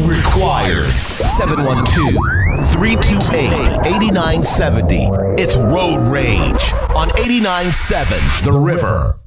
required. 712-328-8970. It's Road Rage on 89.7 The River.